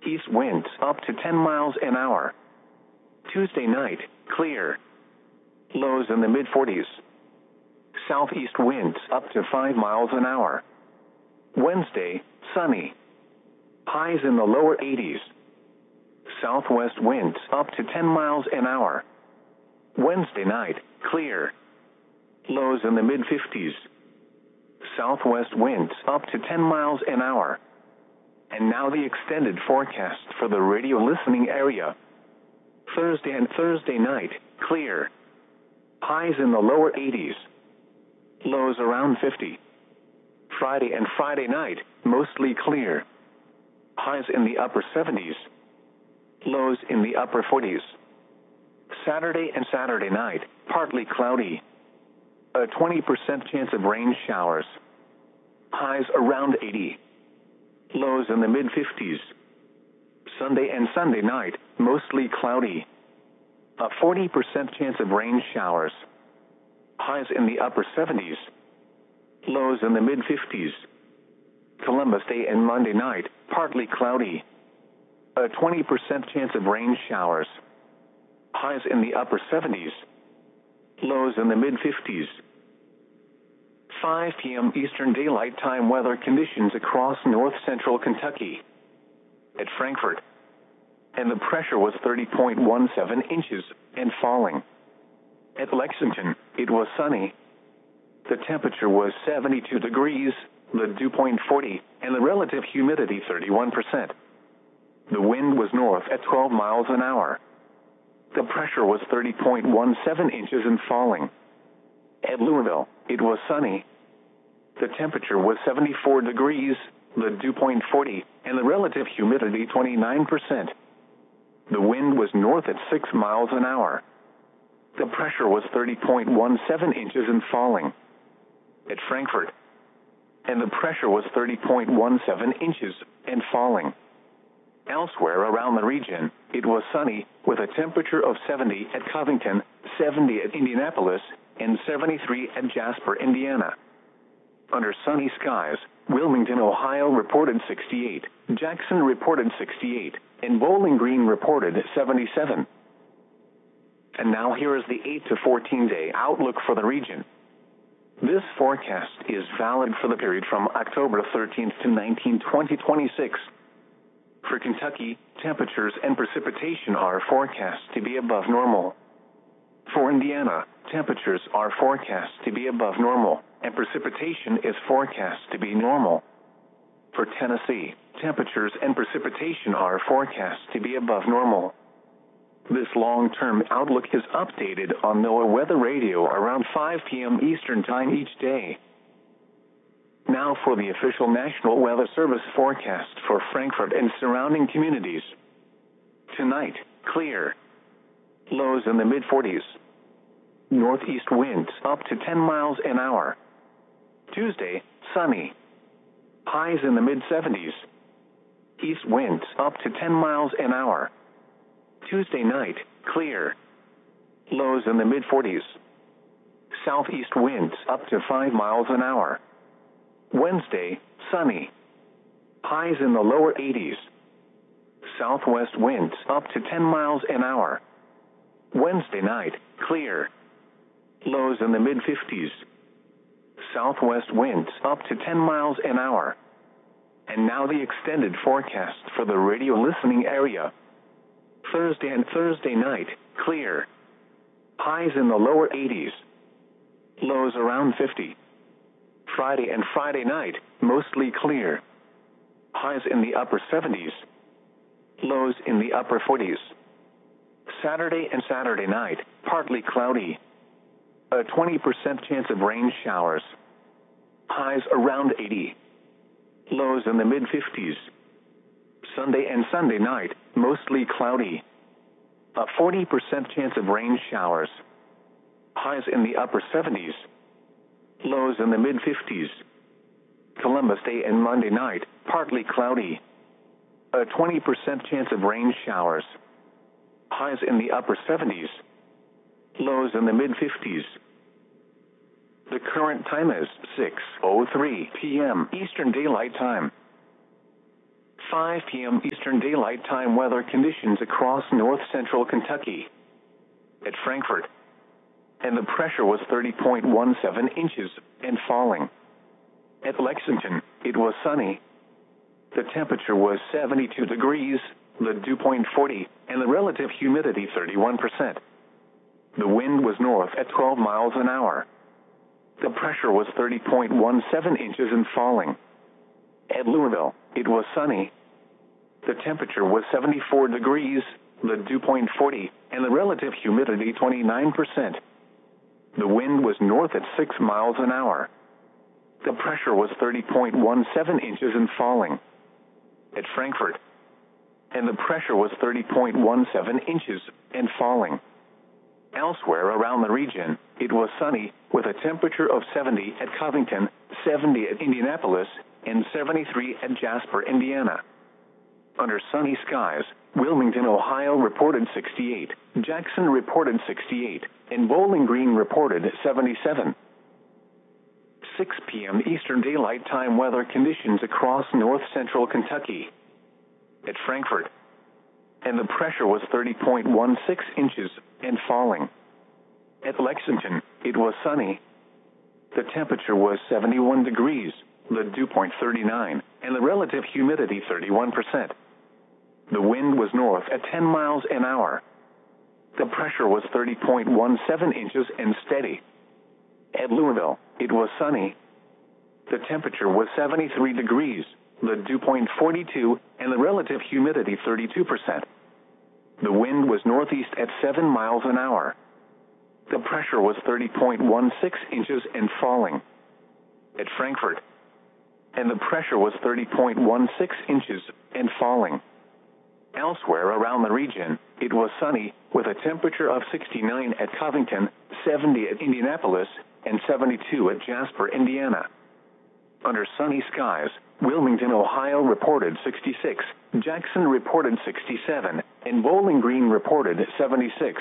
East winds up to 10 miles an hour. Tuesday night, clear. Lows in the mid-40s. Southeast winds up to 5 miles an hour. Wednesday, sunny. Highs in the lower 80s. Southwest winds up to 10 miles an hour. Wednesday night, clear. Lows in the mid-50s. Southwest winds up to 10 miles an hour. And now the extended forecast for the radio listening area. Thursday and Thursday night, clear. Highs in the lower 80s. Lows around 50. Friday and Friday night, mostly clear. Highs in the upper 70s. Lows in the upper 40s. Saturday and Saturday night, partly cloudy. A 20% chance of rain showers. Highs around 80. Lows in the mid-50s. Sunday and Sunday night, mostly cloudy. A 40% chance of rain showers. Highs in the upper 70s. Lows in the mid-50s. Columbus Day and Monday night, partly cloudy. A 20% chance of rain showers. Highs in the upper 70s. Lows in the mid-50s. 5 p.m. Eastern Daylight Time weather conditions across north-central Kentucky. At Frankfort. And the pressure was 30.17 inches and falling. At Lexington, it was sunny. The temperature was 72 degrees, the dew point 40, and the relative humidity 31%. The wind was north at 12 miles an hour. The pressure was 30.17 inches and falling. At Louisville, it was sunny. The temperature was 74 degrees, the dew point 40, and the relative humidity 29%. The wind was north at 6 miles an hour. The pressure was 30.17 inches and falling. At Frankfort. And the pressure was 30.17 inches and falling. Elsewhere around the region, it was sunny, with a temperature of 70 at Covington, 70 at Indianapolis, and 73 at Jasper, Indiana. Under sunny skies, Wilmington, Ohio reported 68, Jackson reported 68, and Bowling Green reported 77. And now here is the 8 to 14 day outlook for the region. This forecast is valid for the period from October 13th to 19th, 2026. For Kentucky, temperatures and precipitation are forecast to be above normal. For Indiana, temperatures are forecast to be above normal, and precipitation is forecast to be normal. For Tennessee, temperatures and precipitation are forecast to be above normal. This long-term outlook is updated on NOAA Weather Radio around 5 p.m. Eastern Time each day. Now for the official National Weather Service forecast for Frankfort and surrounding communities. Tonight, clear. Lows in the mid-40s. Northeast winds up to 10 miles an hour. Tuesday, sunny. Highs in the mid-70s. East winds up to 10 miles an hour. Tuesday night, clear. Lows in the mid-40s. Southeast winds up to 5 miles an hour. Wednesday, sunny. Highs in the lower 80s. Southwest winds up to 10 miles an hour. Wednesday night, clear. Lows in the mid-50s. Southwest winds up to 10 miles an hour. And now the extended forecast for the radio listening area. Thursday and Thursday night, clear. Highs in the lower 80s. Lows around 50. Friday and Friday night, mostly clear. Highs in the upper 70s. Lows in the upper 40s. Saturday and Saturday night, partly cloudy. A 20% chance of rain showers. Highs around 80. Lows in the mid-50s. Sunday and Sunday night, mostly cloudy. A 40% chance of rain showers. Highs in the upper 70s. Lows in the mid-50s. Columbus Day and Monday night, partly cloudy. A 20% chance of rain showers. Highs in the upper 70s. Lows in the mid-50s. The current time is 6:03 p.m. Eastern Daylight Time. 5 p.m. Eastern Daylight Time weather conditions across north central Kentucky. At Frankfort, and the pressure was 30.17 inches and falling. At Lexington, it was sunny. The temperature was 72 degrees, the dew point 40, and the relative humidity 31%. The wind was north at 12 miles an hour. The pressure was 30.17 inches and falling. At Louisville, it was sunny. The temperature was 74 degrees, the dew point 40, and the relative humidity 29%. The wind was north at 6 miles an hour. The pressure was 30.17 inches and falling. At Frankfort, and the pressure was 30.17 inches and falling. Elsewhere around the region, it was sunny, with a temperature of 70 at Covington, 70 at Indianapolis, and 73 at Jasper, Indiana. Under sunny skies, Wilmington, Ohio reported 68, Jackson reported 68, and Bowling Green reported 77. 6 p.m. Eastern Daylight Time weather conditions across north central Kentucky. At Frankfort, and the pressure was 30.16 inches and falling. At Lexington, it was sunny. The temperature was 71 degrees, the dew point 39, and the relative humidity 31%. The wind was north at 10 miles an hour. The pressure was 30.17 inches and steady. At Louisville, it was sunny. The temperature was 73 degrees, the dew point 42, and the relative humidity 32%. The wind was northeast at 7 miles an hour. The pressure was 30.16 inches and falling. At Frankfort, and the pressure was 30.16 inches and falling. Elsewhere around the region, it was sunny, with a temperature of 69 at Covington, 70 at Indianapolis, and 72 at Jasper, Indiana. Under sunny skies, Wilmington, Ohio reported 66, Jackson reported 67, and Bowling Green reported 76.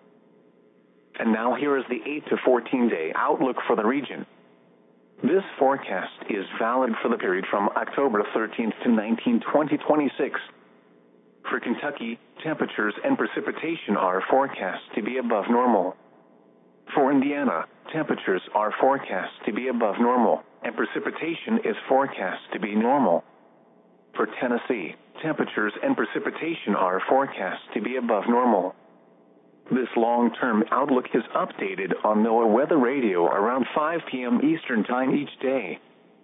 And now here is the 8 to 14-day outlook for the region. This forecast is valid for the period from October 13th to 19th, 2026. For Kentucky, temperatures and precipitation are forecast to be above normal. For Indiana, temperatures are forecast to be above normal, and precipitation is forecast to be normal. For Tennessee, temperatures and precipitation are forecast to be above normal. This long-term outlook is updated on NOAA Weather Radio around 5 p.m. Eastern Time each day.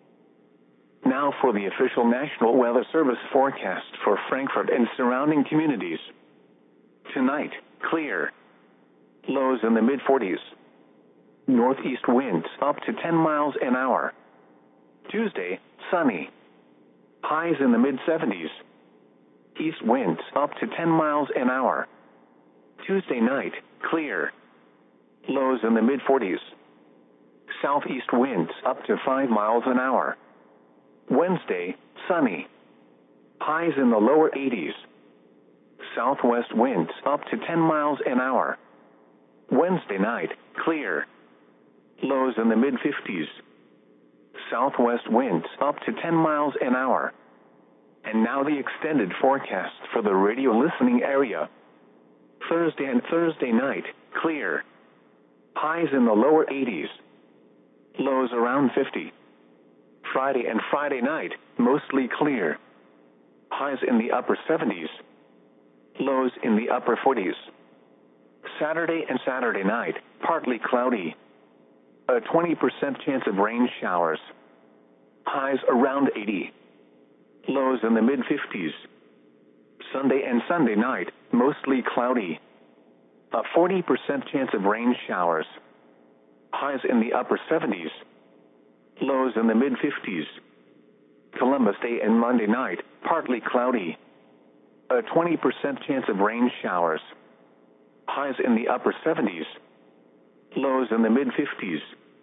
Now for the official National Weather Service forecast for Frankfort and surrounding communities. Tonight, clear. Lows in the mid-40s. Northeast winds up to 10 miles an hour. Tuesday, sunny. Highs in the mid-70s. East winds up to 10 miles an hour. Tuesday night, clear. Lows in the mid-40s. Southeast winds up to 5 miles an hour. Wednesday, sunny. Highs in the lower 80s. Southwest winds up to 10 miles an hour. Wednesday night, clear. Lows in the mid-50s. Southwest winds up to 10 miles an hour. And now the extended forecast for the radio listening area. Thursday and Thursday night, clear. Highs in the lower 80s. Lows around 50. Friday and Friday night, mostly clear. Highs in the upper 70s. Lows in the upper 40s. Saturday and Saturday night, partly cloudy. A 20% chance of rain showers. Highs around 80. Lows in the mid-50s. Sunday and Sunday night, mostly cloudy. A 40% chance of rain showers. Highs in the upper 70s. Lows in the mid-50s. Columbus Day and Monday night, partly cloudy. A 20% chance of rain showers. Highs in the upper 70s. Lows in the mid-50s.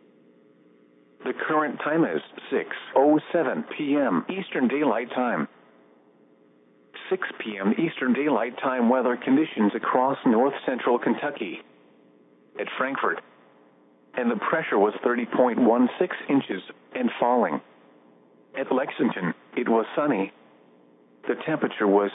The current time is 6:07 p.m. Eastern Daylight Time. 6 p.m. Eastern Daylight Time weather conditions across north central Kentucky. At Frankfort, and the pressure was 30.16 inches and falling. At Lexington, it was sunny. The temperature was